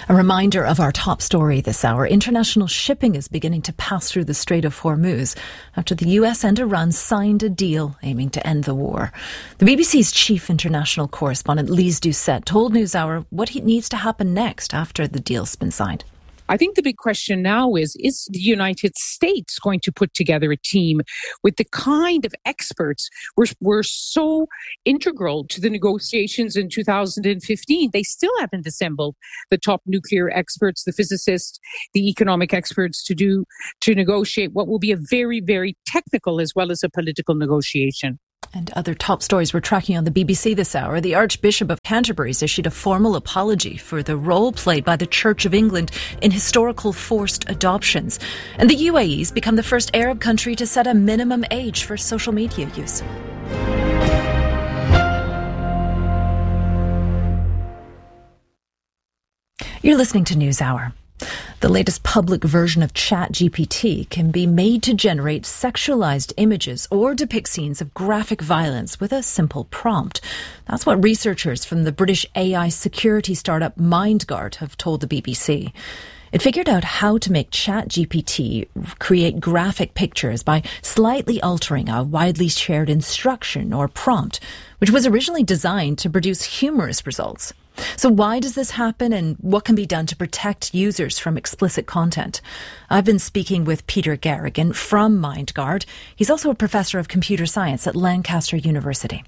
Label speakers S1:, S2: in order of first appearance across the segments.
S1: A reminder of our top story this hour. International shipping is beginning to pass through the Strait of Hormuz after the US and Iran signed a deal aiming to end the war. The BBC's chief international correspondent, Lise Doucette, told NewsHour what needs to happen next after the deal's been signed.
S2: I think the big question now is the United States going to put together a team with the kind of experts were so integral to the negotiations in 2015? They still haven't assembled the top nuclear experts, the physicists, the economic experts to negotiate what will be a very, very technical as well as a political negotiation.
S1: And other top stories we're tracking on the BBC this hour. The Archbishop of Canterbury has issued a formal apology for the role played by the Church of England in historical forced adoptions. And the UAE's become the first Arab country to set a minimum age for social media use. You're listening to NewsHour. The latest public version of ChatGPT can be made to generate sexualized images or depict scenes of graphic violence with a simple prompt. That's what researchers from the British AI security startup MindGuard have told the BBC. It figured out how to make ChatGPT create graphic pictures by slightly altering a widely shared instruction or prompt, which was originally designed to produce humorous results. So why does this happen, and what can be done to protect users from explicit content? I've been speaking with Peter Garrigan from MindGuard. He's also a professor of computer science at Lancaster University.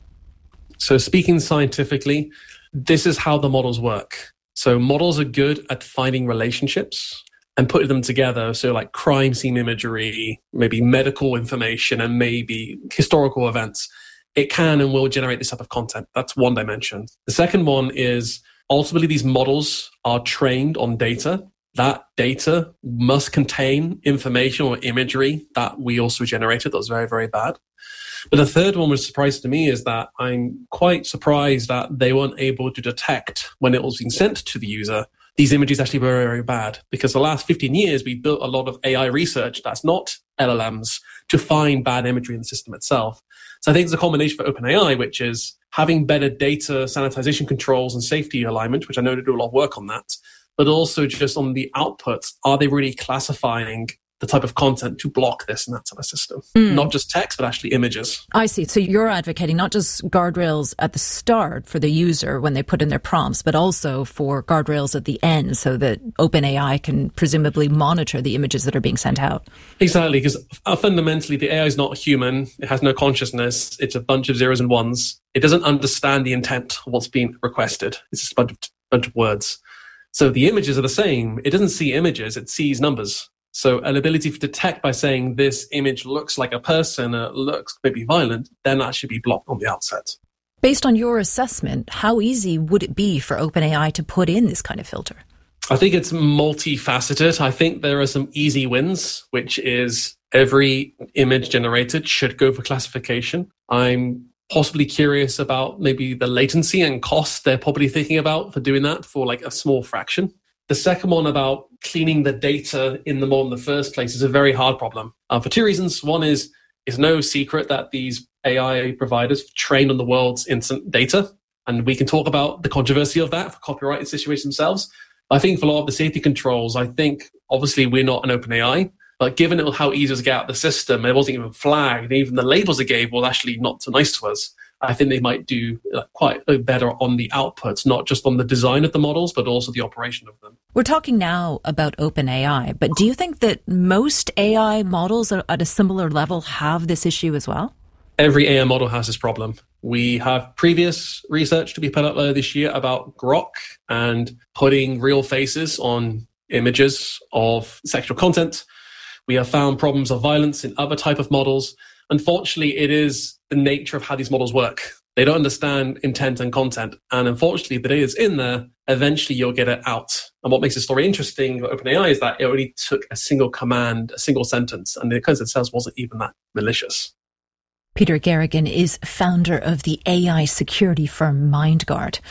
S3: So speaking scientifically, this is how the models work. So models are good at finding relationships and putting them together. So like crime scene imagery, maybe medical information, and maybe historical events. It can and will generate this type of content. That's one dimension. The second one is ultimately these models are trained on data. That data must contain information or imagery that we also generated. That was very, very bad. But the third one was surprising to me is that I'm quite surprised that they weren't able to detect when it was being sent to the user. These images actually were very, very bad, because the last 15 years, we built a lot of AI research that's not LLMs to find bad imagery in the system itself. So I think it's a combination for OpenAI, which is having better data sanitization controls and safety alignment, which I know they do a lot of work on that, but also just on the outputs. Are they really classifying the type of content to block this and that type of system? Not just text, but actually images.
S1: I see. So you're advocating not just guardrails at the start for the user when they put in their prompts, but also for guardrails at the end so that OpenAI can presumably monitor the images that are being sent out.
S3: Exactly, because fundamentally the AI is not human. It has no consciousness. It's a bunch of zeros and ones. It doesn't understand the intent of what's being requested. It's just a bunch of words. So the images are the same. It doesn't see images. It sees numbers. So an ability to detect by saying this image looks like a person, looks maybe violent, then that should be blocked on the outset.
S1: Based on your assessment, how easy would it be for OpenAI to put in this kind of filter?
S3: I think it's multifaceted. I think there are some easy wins, which is every image generated should go for classification. I'm possibly curious about maybe the latency and cost they're probably thinking about for doing that for like a small fraction. The second one about cleaning the data in the model in the first place is a very hard problem for two reasons. One is it's no secret that these AI providers trained on the world's instant data, and we can talk about the controversy of that for copyright situations themselves. I think for a lot of the safety controls, I think obviously we're not an OpenAI, but given how easy it was to get out of the system, it wasn't even flagged, even the labels they gave were actually not so nice to us. I think they might do quite better on the outputs, not just on the design of the models, but also the operation of them.
S1: We're talking now about OpenAI, but do you think that most AI models at a similar level have this issue as well?
S3: Every AI model has this problem. We have previous research to be put out earlier this year about Grok and putting real faces on images of sexual content. We have found problems of violence in other type of models. Unfortunately, it is the nature of how these models work. They don't understand intent and content. And unfortunately, the data is in there. Eventually, you'll get it out. And what makes the story interesting with OpenAI is that it only took a single command, a single sentence, and the content itself wasn't even that malicious.
S1: Peter Garrigan is founder of the AI security firm MindGuard.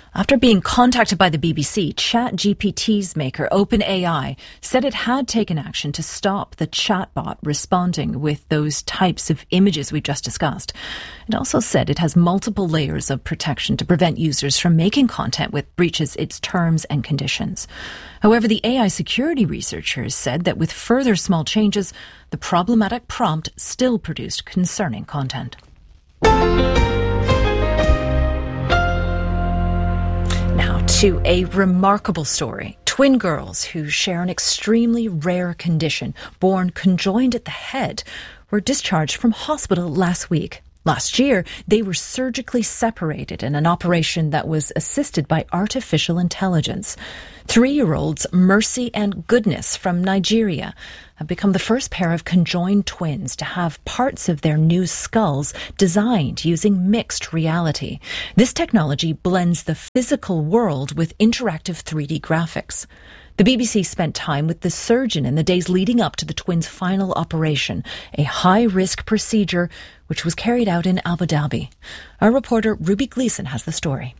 S1: After being contacted by the BBC, ChatGPT's maker, OpenAI, said it had taken action to stop the chatbot responding with those types of images we've just discussed. It also said it has multiple layers of protection to prevent users from making content which breaches its terms and conditions. However, the AI security researchers said that with further small changes, the problematic prompt still produced concerning content. Now to a remarkable story. Twin girls who share an extremely rare condition, born conjoined at the head, were discharged from hospital last week. Last year, they were surgically separated in an operation that was assisted by artificial intelligence. 3-year-olds Mercy and Goodness from Nigeria have become the first pair of conjoined twins to have parts of their new skulls designed using mixed reality. This technology blends the physical world with interactive 3D graphics. The BBC spent time with the surgeon in the days leading up to the twins' final operation, a high-risk procedure which was carried out in Abu Dhabi. Our reporter Ruby Gleason has the story.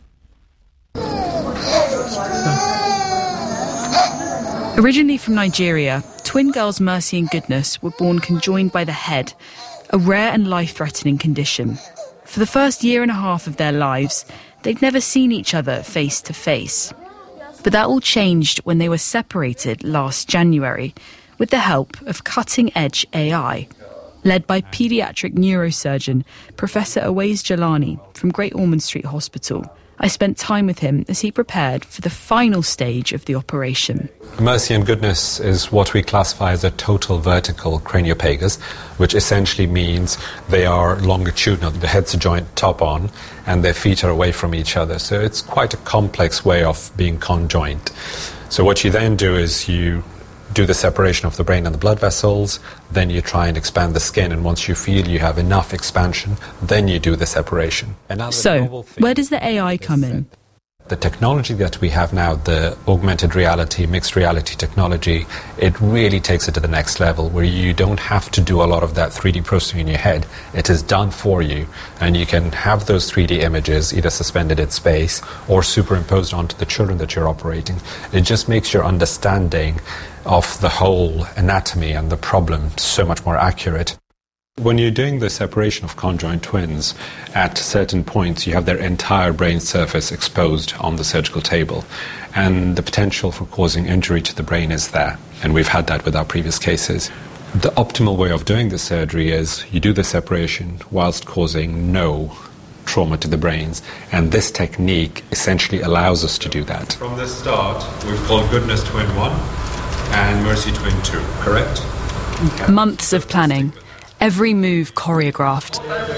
S4: Originally from Nigeria, twin girls Mercy and Goodness were born conjoined by the head, a rare and life-threatening condition. For the first year and a half of their lives, they'd never seen each other face to face. But that all changed when they were separated last January with the help of cutting-edge AI, led by paediatric neurosurgeon Professor Awais Jalani from Great Ormond Street Hospital. I spent time with him as he prepared for the final stage of the operation.
S5: Mercy and Goodness is what we classify as a total vertical craniopagus, which essentially means they are longitudinal. The head's a joint top on and their feet are away from each other. So it's quite a complex way of being conjoined. So what you then do is you do the separation of the brain and the blood vessels, then you try and expand the skin, and once you feel you have enough expansion, then you do the separation.
S4: So, where does the AI come in?
S5: The technology that we have now, the augmented reality, mixed reality technology, it really takes it to the next level where you don't have to do a lot of that 3D processing in your head. It is done for you, and you can have those 3D images either suspended in space or superimposed onto the children that you're operating. It just makes your understanding of the whole anatomy and the problem so much more accurate. When you're doing the separation of conjoined twins, at certain points you have their entire brain surface exposed on the surgical table, and the potential for causing injury to the brain is there, and we've had that with our previous cases. The optimal way of doing the surgery is you do the separation whilst causing no trauma to the brains, and this technique essentially allows us to do that. From the start, we've called Goodness Twin 1 and Mercy Twin 2, correct?
S4: Okay. Months of planning. Every move choreographed.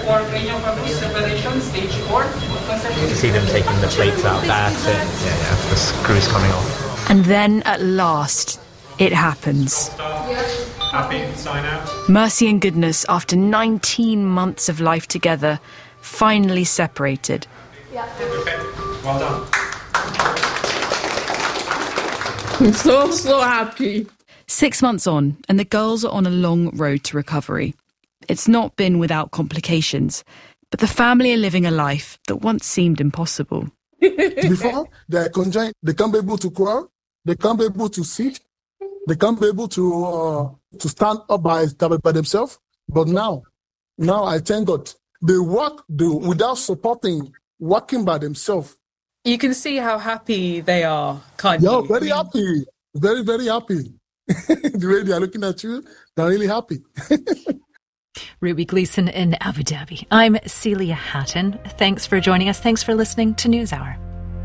S6: You see them taking the plates out back, the screws coming off.
S4: And then at last, it happens.
S5: Happy? Sign out.
S4: Mercy and Goodness, after 19 months of life together, finally separated.
S5: Yeah. Okay, well done.
S2: I'm so happy.
S4: 6 months on, and the girls are on a long road to recovery. It's not been without complications, but the family are living a life that once seemed impossible.
S7: Before, they're conjoined, they can't be able to crawl, they can't be able to sit, they can't be able to stand up by themselves. But now I thank God, they walk without supporting, walking by themselves.
S8: You can see how happy they are, can't you?
S7: Yeah, very happy, very, very happy. The way they are looking at you, they're really happy.
S1: Ruby Gleason in Abu Dhabi. I'm Celia Hatton. Thanks for joining us. Thanks for listening to NewsHour.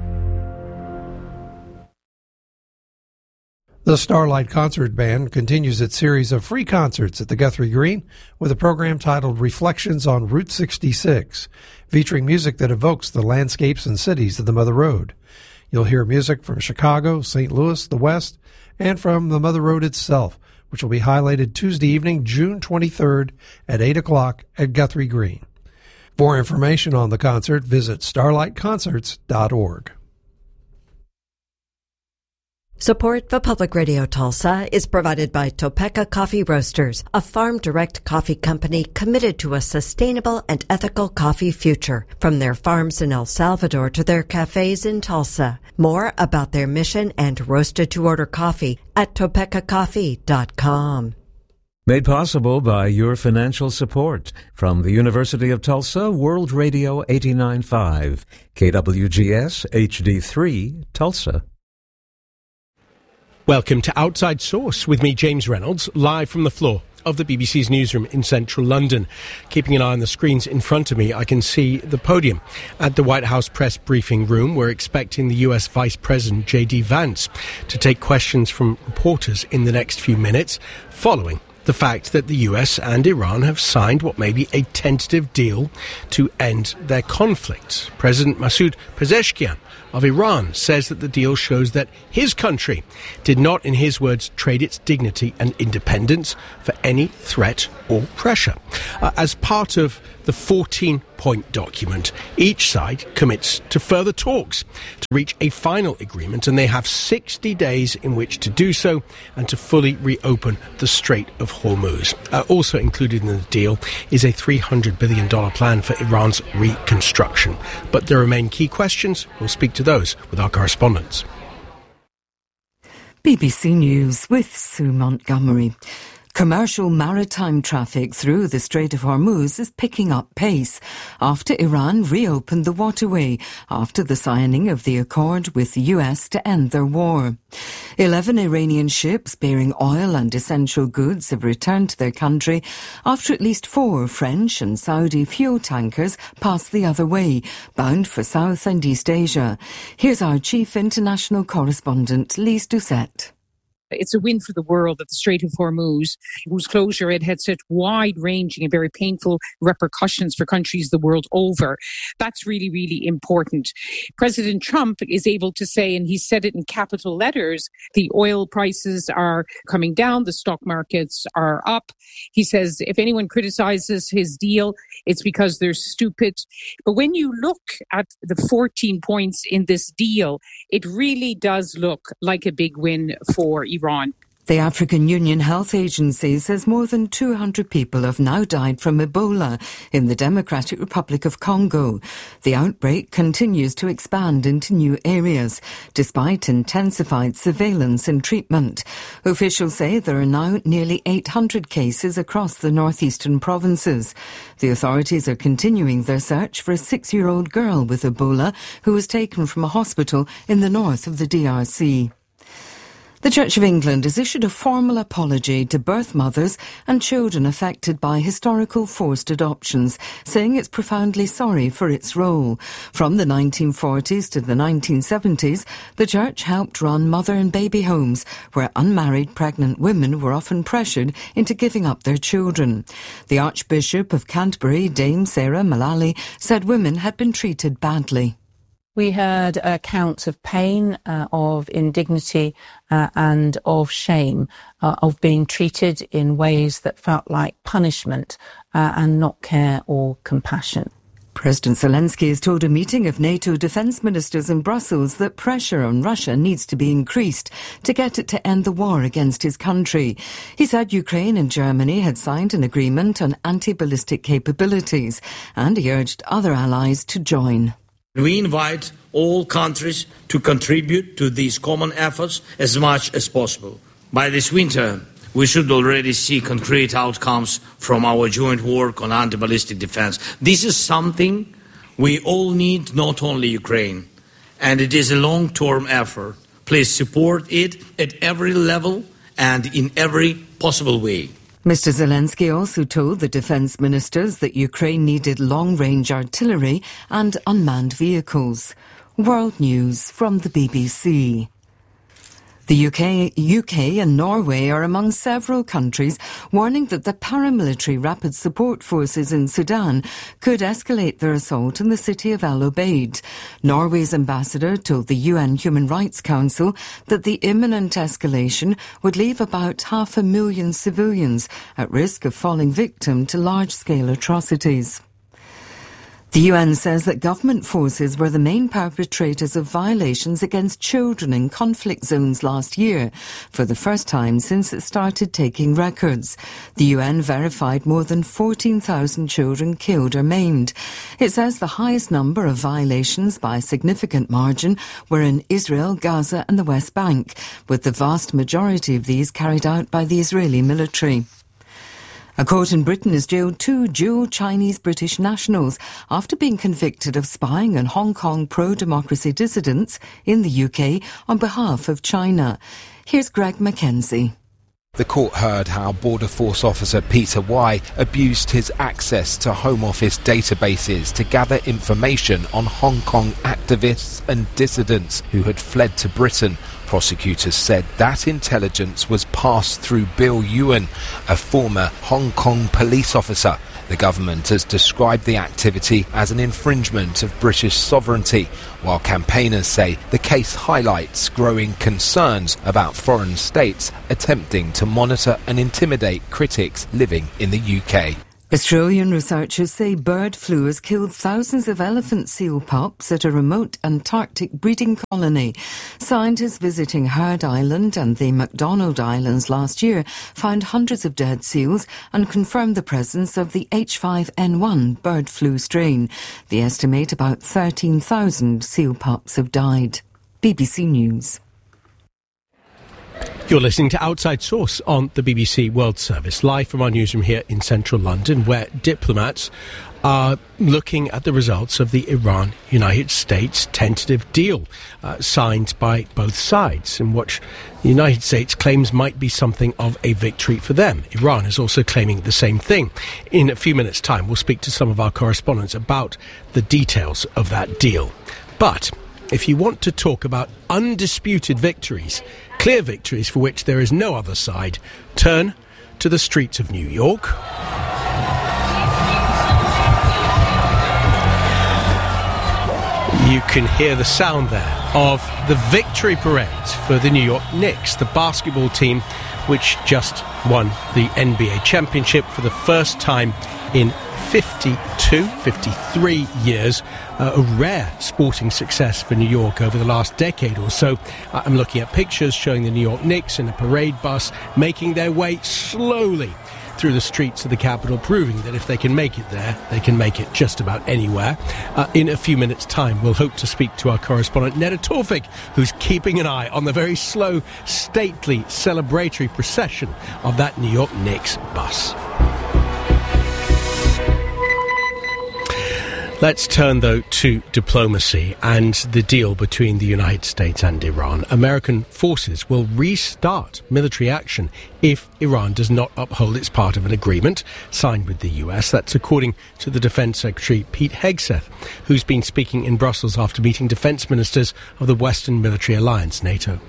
S9: The Starlight Concert Band continues its series of free concerts at the Guthrie Green with a program titled Reflections on Route 66, featuring music that evokes the landscapes and cities of the Mother Road. You'll hear music from Chicago, St. Louis, the West, and from the Mother Road itself, which will be highlighted Tuesday evening, June 23rd at 8 o'clock at Guthrie Green. For information on the concert, visit starlightconcerts.org.
S10: Support for Public Radio Tulsa is provided by Topeka Coffee Roasters, a farm-direct coffee company committed to a sustainable and ethical coffee future, from their farms in El Salvador to their cafes in Tulsa. More about their mission and roasted-to-order coffee at topekacoffee.com.
S11: Made possible by your financial support from the University of Tulsa, World Radio 89.5, KWGS HD3, Tulsa.
S12: Welcome to Outside Source with me, James Reynolds, live from the floor of the BBC's newsroom in central London. Keeping an eye on the screens in front of me, I can see the podium at the White House press briefing room. We're expecting the US Vice President J.D. Vance to take questions from reporters in the next few minutes, following the fact that the US and Iran have signed what may be a tentative deal to end their conflict. President Masoud Pezeshkian of Iran says that the deal shows that his country did not, in his words, trade its dignity and independence for any threat or pressure. As part of the 14-point document, each side commits to further talks to reach a final agreement, and they have 60 days in which to do so and to fully reopen the Strait of Hormuz. Also included in the deal is a $300 billion plan for Iran's reconstruction. But there remain key questions. We'll speak to those with our correspondents.
S13: BBC News with Sue Montgomery. Commercial maritime traffic through the Strait of Hormuz is picking up pace after Iran reopened the waterway after the signing of the accord with the US to end their war. 11 Iranian ships bearing oil and essential goods have returned to their country after at least 4 French and Saudi fuel tankers passed the other way, bound for South and East Asia. Here's our chief international correspondent, Lise Doucette.
S2: It's a win for the world that the Strait of Hormuz, whose closure had had such wide-ranging and very painful repercussions for countries the world over. That's really, really important. President Trump is able to say, and he said it in capital letters, the oil prices are coming down, the stock markets are up. He says if anyone criticizes his deal, it's because they're stupid. But when you look at the 14 points in this deal, it really does look like a big win for Iran.
S13: The African Union Health Agency says more than 200 people have now died from Ebola in the Democratic Republic of Congo. The outbreak continues to expand into new areas, despite intensified surveillance and treatment. Officials say there are now nearly 800 cases across the northeastern provinces. The authorities are continuing their search for a 6-year-old girl with Ebola who was taken from a hospital in the north of the DRC. The Church of England has issued a formal apology to birth mothers and children affected by historical forced adoptions, saying it's profoundly sorry for its role. From the 1940s to the 1970s, the Church helped run mother and baby homes, where unmarried pregnant women were often pressured into giving up their children. The Archbishop of Canterbury, Dame Sarah Mullally, said women had been treated badly.
S14: We heard accounts of pain, of indignity and of shame, of being treated in ways that felt like punishment and not care or compassion.
S13: President Zelensky has told a meeting of NATO defence ministers in Brussels that pressure on Russia needs to be increased to get it to end the war against his country. He said Ukraine and Germany had signed an agreement on anti-ballistic capabilities, and he urged other allies to join.
S15: We invite all countries to contribute to these common efforts as much as possible. By this winter, we should already see concrete outcomes from our joint work on anti-ballistic defense. This is something we all need, not only Ukraine, and it is a long-term effort. Please support it at every level and in every possible way.
S13: Mr. Zelensky also told the defence ministers that Ukraine needed long-range artillery and unmanned vehicles. World News from the BBC. The UK and Norway are among several countries warning that the paramilitary Rapid Support Forces in Sudan could escalate their assault in the city of El Obeid. Norway's ambassador told the UN Human Rights Council that the imminent escalation would leave about 500,000 civilians at risk of falling victim to large-scale atrocities. The UN says that government forces were the main perpetrators of violations against children in conflict zones last year, for the first time since it started taking records. The UN verified more than 14,000 children killed or maimed. It says the highest number of violations by a significant margin were in Israel, Gaza and the West Bank, with the vast majority of these carried out by the Israeli military. A court in Britain has jailed 2 dual Chinese-British nationals after being convicted of spying on Hong Kong pro-democracy dissidents in the UK on behalf of China. Here's Greg Mackenzie.
S16: The court heard how Border Force officer Peter Y abused his access to Home Office databases to gather information on Hong Kong activists and dissidents who had fled to Britain. Prosecutors said that intelligence was passed through Bill Ewan, a former Hong Kong police officer. The government has described the activity as an infringement of British sovereignty, while campaigners say the case highlights growing concerns about foreign states attempting to monitor and intimidate critics living in the UK.
S13: Australian researchers say bird flu has killed thousands of elephant seal pups at a remote Antarctic breeding colony. Scientists visiting Heard Island and the McDonald Islands last year found hundreds of dead seals and confirmed the presence of the H5N1 bird flu strain. They estimate about 13,000 seal pups have died. BBC News.
S12: You're listening to Outside Source on the BBC World Service, live from our newsroom here in central London, where diplomats are looking at the results of the Iran-United States tentative deal signed by both sides, in which the United States claims might be something of a victory for them. Iran is also claiming the same thing. In a few minutes' time, we'll speak to some of our correspondents about the details of that deal. But if you want to talk about undisputed victories, clear victories for which there is no other side, turn to the streets of New York. You can hear the sound there of the victory parades for the New York Knicks, the basketball team which just won the NBA championship for the first time in 53 years, a rare sporting success for New York over the last decade or so. I'm looking at pictures showing the New York Knicks in a parade bus making their way slowly through the streets of the capital, proving that if they can make it there, they can make it just about anywhere. In a few minutes' time, we'll hope to speak to our correspondent, Neda Tawfik, who's keeping an eye on the very slow, stately, celebratory procession of that New York Knicks bus. Let's turn, though, to diplomacy and the deal between the United States and Iran. American forces will restart military action if Iran does not uphold its part of an agreement signed with the US. That's according to the Defense Secretary Pete Hegseth, who's been speaking in Brussels after meeting defense ministers of the Western Military Alliance, NATO.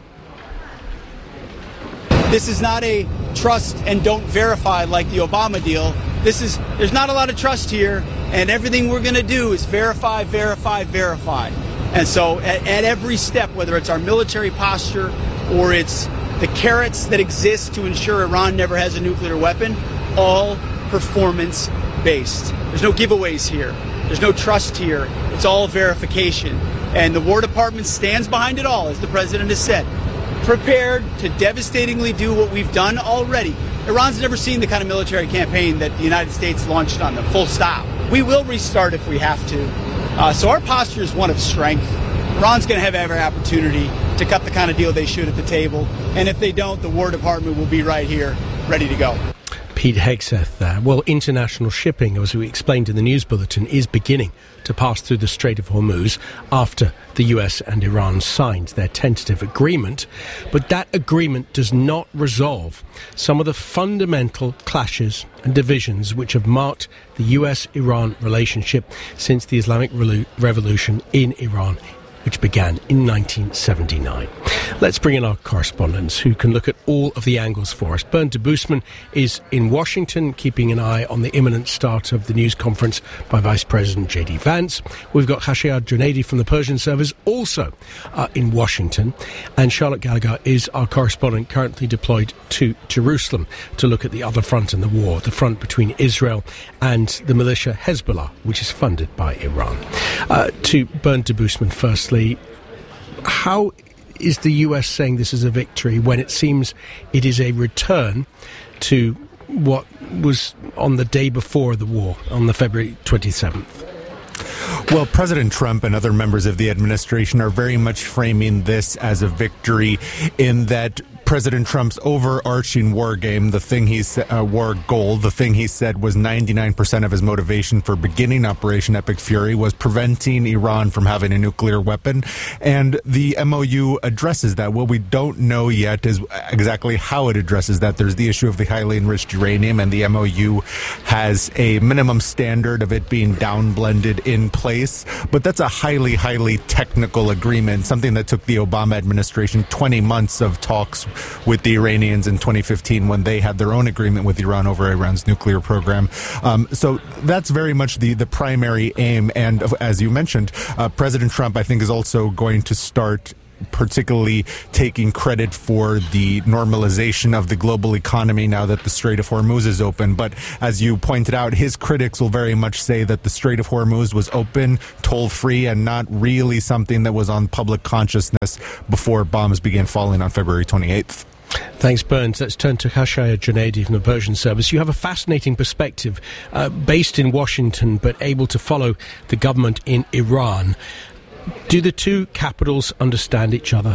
S17: This is not a trust and don't verify like the Obama deal. There's not a lot of trust here, and everything we're going to do is verify, verify, verify. And so at every step, whether it's our military posture or it's the carrots that exist to ensure Iran never has a nuclear weapon, all performance-based. There's no giveaways here. There's no trust here. It's all verification. And the War Department stands behind it all, as the President has said, prepared to devastatingly do what we've done already. Iran's never seen the kind of military campaign that the United States launched on them, full stop. We will restart if we have to. So our posture is one of strength. Iran's going to have every opportunity to cut the kind of deal they should at the table. And if they don't, the War Department will be right here, ready to go.
S12: Pete Hegseth there. Well, international shipping, as we explained in the news bulletin, is beginning to pass through the Strait of Hormuz after the US and Iran signed their tentative agreement. But that agreement does not resolve some of the fundamental clashes and divisions which have marked the US-Iran relationship since the Islamic Revolution in Iran which began in 1979. Let's bring in our correspondents who can look at all of the angles for us. Bernd Debusmann is in Washington, keeping an eye on the imminent start of the news conference by Vice President J.D. Vance. We've got Khashayar Junaidi from the Persian Service, also in Washington. And Charlotte Gallagher is our correspondent currently deployed to Jerusalem to look at the other front in the war, the front between Israel and the militia Hezbollah, which is funded by Iran. To Bernd Debusmann, firstly, how is the US saying this is a victory when it seems it is a return to what was on the day before the war, on the February 27th?
S18: Well, President Trump and other members of the administration are very much framing this as a victory in that President Trump's overarching war game, war goal, the thing he said was 99% of his motivation for beginning Operation Epic Fury was preventing Iran from having a nuclear weapon. And the MOU addresses that. What we don't know yet is exactly how it addresses that. There's the issue of the highly enriched uranium, and the MOU has a minimum standard of it being downblended in place. But that's a highly, highly technical agreement, something that took the Obama administration 20 months of talks with the Iranians in 2015 when they had their own agreement with Iran over Iran's nuclear program. So that's very much the primary aim. And as you mentioned, President Trump, I think, is also going to start particularly taking credit for the normalization of the global economy now that the Strait of Hormuz is open. But as you pointed out, his critics will very much say that the Strait of Hormuz was open, toll-free, and not really something that was on public consciousness before bombs began falling on February 28th.
S12: Thanks, Bernd. Let's turn to Khashayar Junaidi from the Persian Service. You have a fascinating perspective, based in Washington, but able to follow the government in Iran. Do the two capitals understand each other?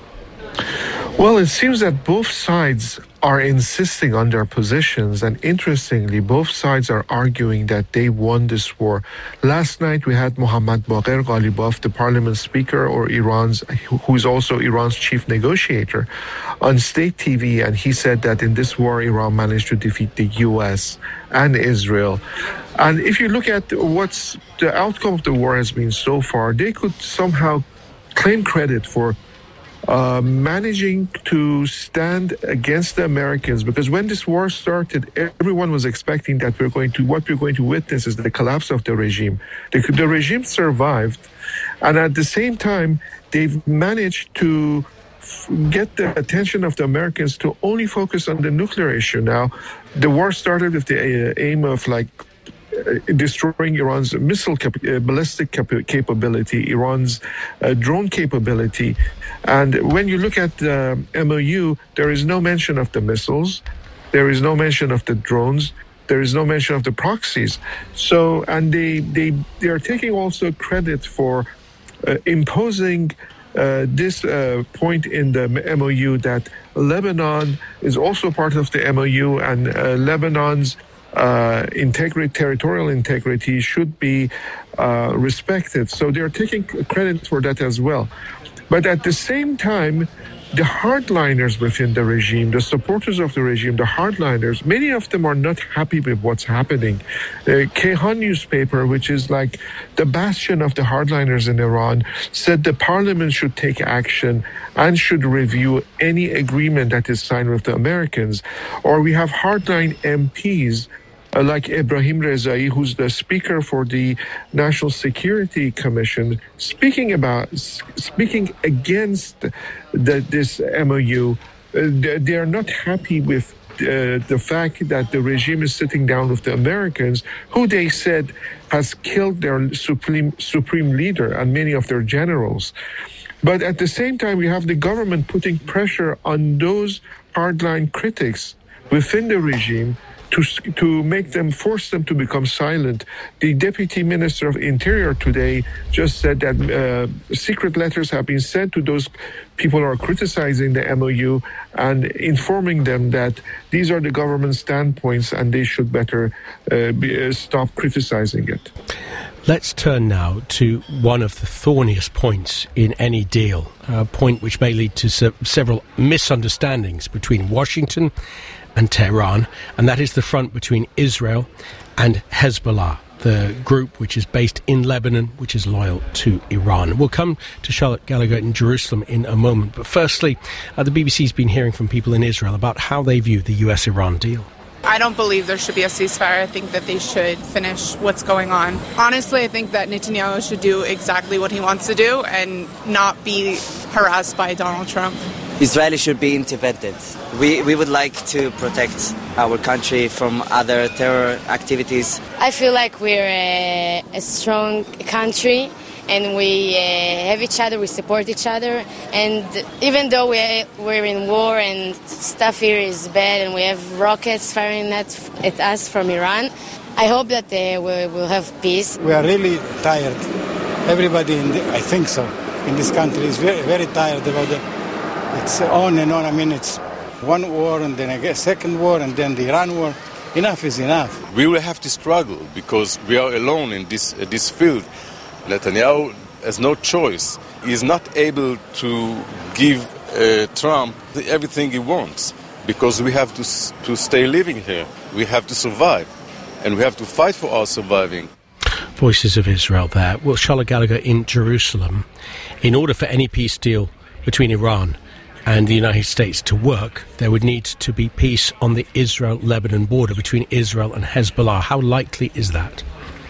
S19: Well, it seems that both sides are insisting on their positions, and interestingly, both sides are arguing that they won this war. Last night, we had Mohammad Baqir Ghalibaf, the parliament speaker, who is also Iran's chief negotiator, on state TV, and he said that in this war, Iran managed to defeat the U.S. and Israel. And if you look at what's the outcome of the war has been so far, they could somehow claim credit for managing to stand against the Americans, because when this war started, everyone was expecting that what we're going to witness is the collapse of the regime. The regime survived, and at the same time, they've managed to get the attention of the Americans to only focus on the nuclear issue. Now, the war started with the aim of destroying Iran's ballistic capability, Iran's drone capability. And when you look at the MOU, there is no mention of the missiles, there is no mention of the drones, there is no mention of the proxies. So, and they are taking also credit for imposing this point in the MOU that Lebanon is also part of the MOU, and Lebanon's territorial integrity should be respected. So they're taking credit for that as well. But at the same time, the hardliners within the regime, the supporters of the regime, the hardliners, many of them are not happy with what's happening. The Kayhan newspaper, which is like the bastion of the hardliners in Iran, said the parliament should take action and should review any agreement that is signed with the Americans. Or we have hardline MPs like Ebrahim Rezai, who's the speaker for the National Security Commission, speaking against this MOU. They are not happy with the fact that the regime is sitting down with the Americans, who they said has killed their supreme leader and many of their generals. But at the same time, we have the government putting pressure on those hardline critics within the regime to make them, force them to become silent. The Deputy Minister of Interior today just said that secret letters have been sent to those people who are criticizing the MOU and informing them that these are the government standpoints and they should better stop criticizing it.
S12: Let's turn now to one of the thorniest points in any deal, a point which may lead to several misunderstandings between Washington and Tehran, and that is the front between Israel and Hezbollah. the group which is based in Lebanon, which is loyal to Iran. We'll come to Charlotte Gallagher in Jerusalem in a moment. But firstly, the BBC's been hearing from people in Israel about how they view the US-Iran deal.
S20: I don't believe there should be a ceasefire. I think that they should finish what's going on. Honestly, I think that Netanyahu should do exactly what he wants to do and not be harassed by Donald Trump.
S21: Israel should be independent. We would like to protect our country from other terror activities.
S22: I feel like we're a strong country and we have each other, we support each other. And even though we're in war and stuff here is bad and we have rockets firing at us from Iran, I hope that we'll have peace.
S23: We are really tired. Everybody, I think so, in this country is very, very tired about it. It's on and on. I mean, it's one war and then a second war and then the Iran war. Enough is enough.
S24: We will have to struggle because we are alone in this field. Netanyahu has no choice. He is not able to give Trump everything he wants because we have to stay living here. We have to survive and we have to fight for our surviving.
S12: Voices of Israel there. Well, Charlotte Gallagher in Jerusalem. In order for any peace deal between Iran and the United States to work, there would need to be peace on the Israel-Lebanon border between Israel and Hezbollah. How likely is that?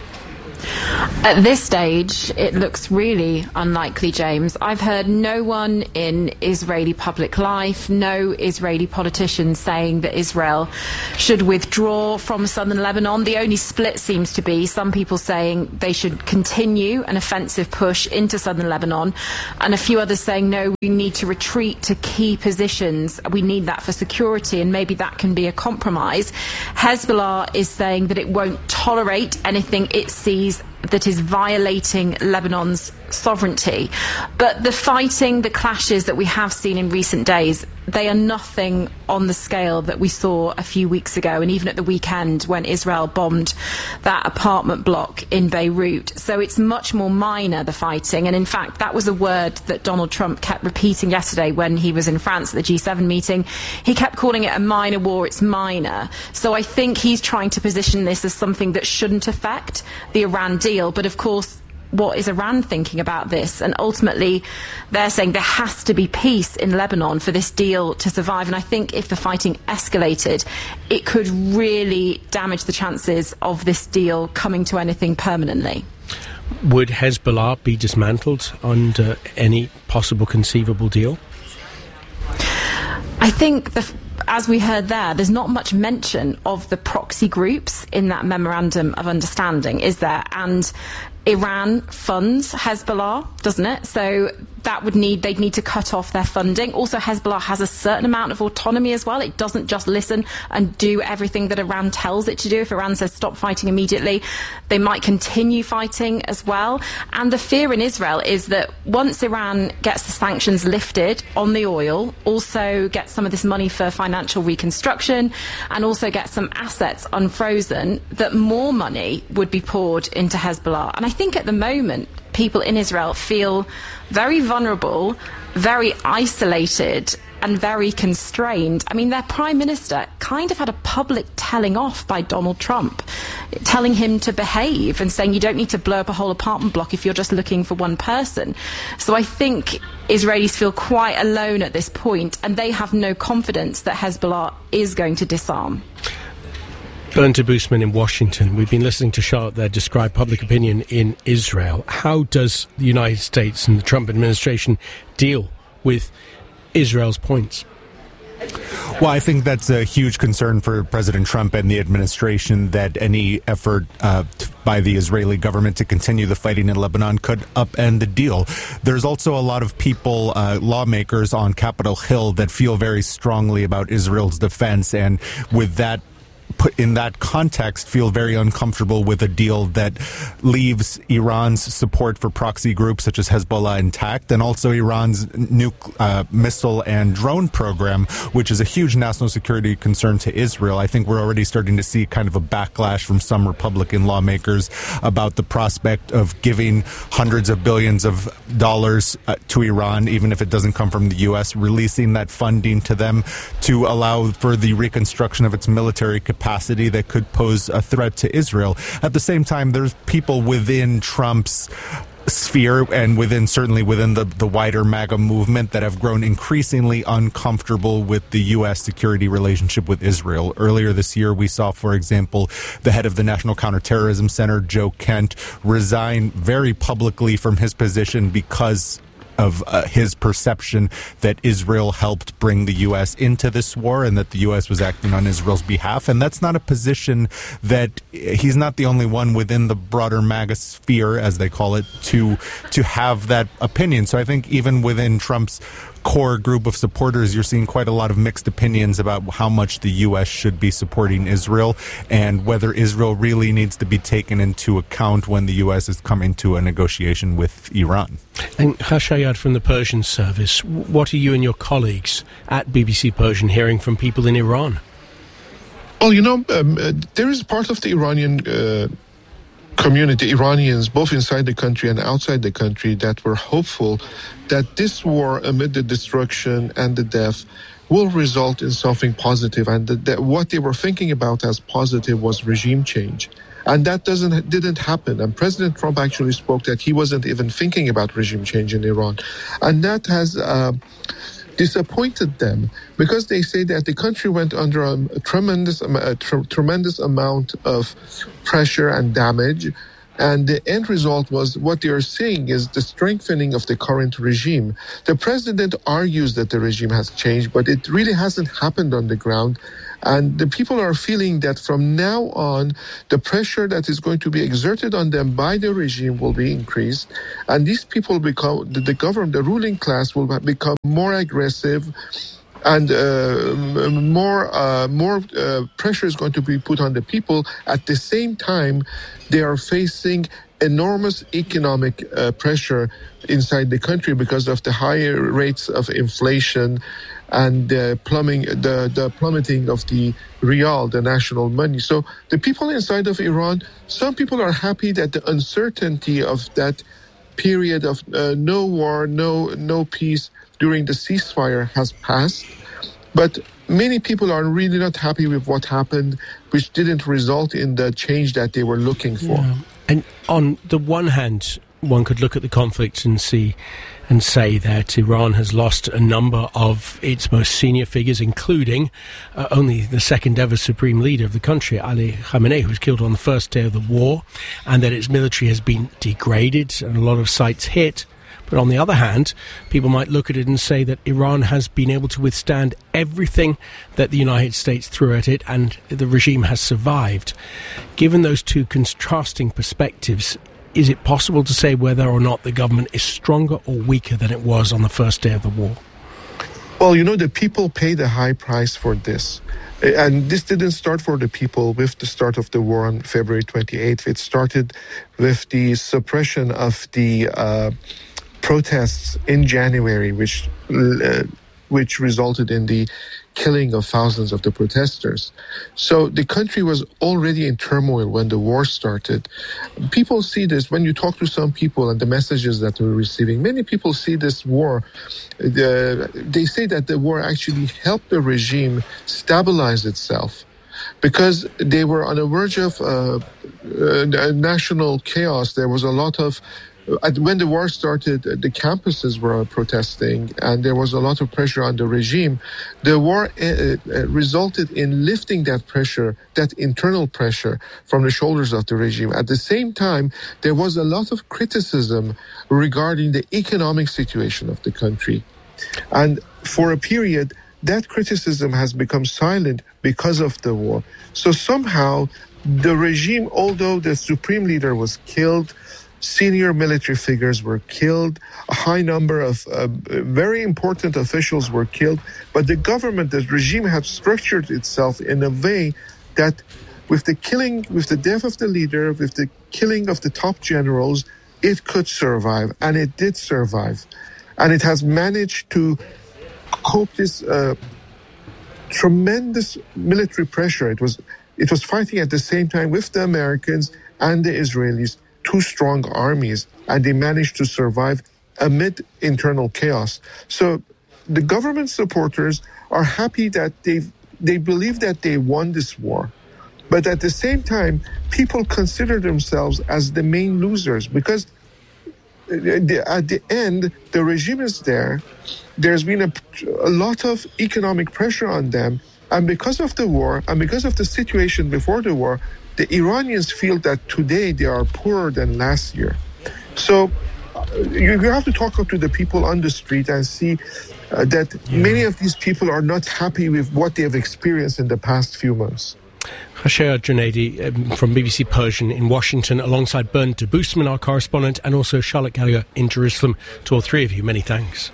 S25: At this stage, it looks really unlikely, James. I've heard no one in Israeli public life, no Israeli politicians saying that Israel should withdraw from southern Lebanon. The only split seems to be some people saying they should continue an offensive push into southern Lebanon, and a few others saying, no, we need to retreat to key positions. We need that for security, and maybe that can be a compromise. Hezbollah is saying that it won't tolerate anything it sees that is violating Lebanon's sovereignty. But the fighting, the clashes that we have seen in recent days, they are nothing on the scale that we saw a few weeks ago and even at the weekend when Israel bombed that apartment block in Beirut. So it's much more minor, the fighting. And in fact, that was a word that Donald Trump kept repeating yesterday when he was in France at the G7 meeting. He kept calling it a minor war. It's minor. So I think he's trying to position this as something that shouldn't affect the Iran deal. But of course, what is Iran thinking about this? And ultimately, they're saying there has to be peace in Lebanon for this deal to survive. And I think if the fighting escalated, it could really damage the chances of this deal coming to anything permanently.
S12: Would Hezbollah be dismantled under any possible conceivable deal?
S25: I think as we heard there's not much mention of the proxy groups in that memorandum of understanding, is there? And Iran funds Hezbollah, doesn't it? So they'd need to cut off their funding. Also, Hezbollah has a certain amount of autonomy as well. It doesn't just listen and do everything that Iran tells it to do. If Iran says stop fighting immediately, they might continue fighting as well. And the fear in Israel is that once Iran gets the sanctions lifted on the oil, also gets some of this money for financial reconstruction, and also gets some assets unfrozen, that more money would be poured into Hezbollah. And I think at the moment, people in Israel feel very vulnerable, very isolated, and very constrained. I mean, their prime minister kind of had a public telling off by Donald Trump, telling him to behave and saying you don't need to blow up a whole apartment block if you're just looking for one person. So I think Israelis feel quite alone at this point, and they have no confidence that Hezbollah is going to disarm.
S12: Bernta Boosman in Washington. We've been listening to Charlotte there describe public opinion in Israel. How does the United States and the Trump administration deal with Israel's points?
S18: Well, I think that's a huge concern for President Trump and the administration, that any effort by the Israeli government to continue the fighting in Lebanon could upend the deal. There's also a lot of people, lawmakers on Capitol Hill, that feel very strongly about Israel's defense, and with that put in that context, feel very uncomfortable with a deal that leaves Iran's support for proxy groups such as Hezbollah intact, and also Iran's missile and drone program, which is a huge national security concern to Israel. I think we're already starting to see kind of a backlash from some Republican lawmakers about the prospect of giving hundreds of billions of dollars to Iran, even if it doesn't come from the U.S., releasing that funding to them to allow for the reconstruction of its military capacity capacity that could pose a threat to Israel. At the same time, there's people within Trump's sphere and certainly within the wider MAGA movement that have grown increasingly uncomfortable with the U.S. security relationship with Israel. Earlier this year, we saw, for example, the head of the National Counterterrorism Center, Joe Kent, resign very publicly from his position because of his perception that Israel helped bring the U.S. into this war and that the U.S. was acting on Israel's behalf. And that's not a position that he's not the only one within the broader MAGA sphere, as they call it, to have that opinion. So I think even within Trump's core group of supporters, you're seeing quite a lot of mixed opinions about how much the U.S. should be supporting Israel and whether Israel really needs to be taken into account when the U.S. is coming to a negotiation with Iran.
S12: And Khashayat from the Persian Service, what are you and your colleagues at BBC Persian hearing from people in Iran?
S19: Well, there is part of the Iranian community, Iranians, both inside the country and outside the country, that were hopeful that this war, amid the destruction and the death, will result in something positive, and that what they were thinking about as positive was regime change. And that didn't happen. And President Trump actually spoke that he wasn't even thinking about regime change in Iran. And that has disappointed them, because they say that the country went under a tremendous amount of pressure and damage. And the end result was what they are seeing is the strengthening of the current regime. The president argues that the regime has changed, but it really hasn't happened on the ground. And the people are feeling that from now on, the pressure that is going to be exerted on them by the regime will be increased. And these people the ruling class will become more aggressive, and more pressure is going to be put on the people. At the same time, they are facing enormous economic pressure inside the country because of the higher rates of inflation and the plummeting of the rial, the national money. So the people inside of Iran, some people are happy that the uncertainty of that period of no war, no peace during the ceasefire has passed. But many people are really not happy with what happened, which didn't result in the change that they were looking for.
S12: Yeah. And on the one hand, one could look at the conflict and say that Iran has lost a number of its most senior figures, including only the second ever supreme leader of the country, Ali Khamenei, who was killed on the first day of the war, and that its military has been degraded and a lot of sites hit. But on the other hand, people might look at it and say that Iran has been able to withstand everything that the United States threw at it, and the regime has survived. Given those two contrasting perspectives, is it possible to say whether or not the government is stronger or weaker than it was on the first day of the war?
S19: Well, the people paid a high price for this. And this didn't start for the people with the start of the war on February 28th. It started with the suppression of the protests in January, which resulted in the killing of thousands of the protesters. So the country was already in turmoil when the war started. People see this when you talk to some people and the messages that we're receiving. Many people see this war. They say that the war actually helped the regime stabilize itself, because they were on the verge of national chaos. There was a lot of when the war started, the campuses were protesting, and there was a lot of pressure on the regime. The war resulted in lifting that pressure, that internal pressure, from the shoulders of the regime. At the same time, there was a lot of criticism regarding the economic situation of the country. And for a period, that criticism has become silent because of the war. So somehow, the regime, although the supreme leader was killed, senior military figures were killed, a high number of very important officials were killed, but the regime had structured itself in a way that with the death of the leader, with the killing of the top generals, it could survive, and it did survive. And it has managed to cope this tremendous military pressure. It was fighting at the same time with the Americans and the Israelis, two strong armies, and they managed to survive amid internal chaos. So the government supporters are happy that they believe that they won this war. But at the same time, people consider themselves as the main losers because at the end, the regime is there. There's been a lot of economic pressure on them. And because of the war and because of the situation before the war, the Iranians feel that today they are poorer than last year. So you have to talk to the people on the street and see that many of these people are not happy with what they have experienced in the past few months.
S12: Khashayar Junaidi from BBC Persian in Washington, alongside Bernd de Boosman, our correspondent, and also Charlotte Gallagher in Jerusalem. To all three of you, many thanks.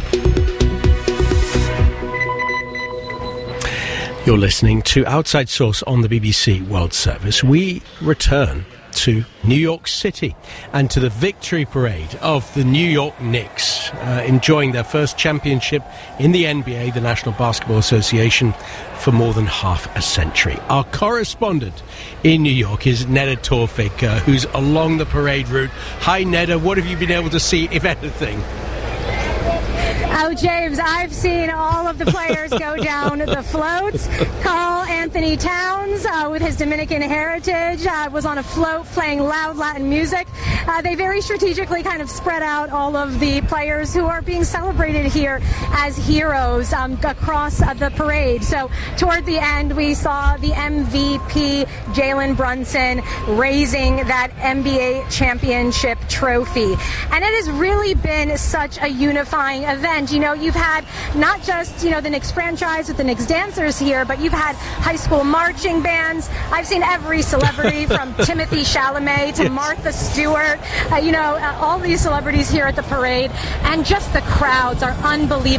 S12: You're listening to Outside Source on the BBC World Service. We return to New York City and to the victory parade of the New York Knicks, enjoying their first championship in the NBA, the National Basketball Association, for more than half a century. Our correspondent in New York is Neda Tawfik, who's along the parade route. Hi, Neda. What have you been able to see, if anything?
S3: Oh, James, I've seen all of the players go down the floats. Karl Anthony Towns, with his Dominican heritage, was on a float playing loud Latin music. They very strategically kind of spread out all of the players who are being celebrated here as heroes across the parade. So toward the end, we saw the MVP, Jalen Brunson, raising that NBA championship trophy. And it has really been such a unifying event. You know, you've had not just, the Knicks franchise with the Knicks dancers here, but you've had high school marching bands. I've seen every celebrity from Timothy Chalamet to Martha Stewart, all these celebrities here at the parade. And just the crowds are unbelievable.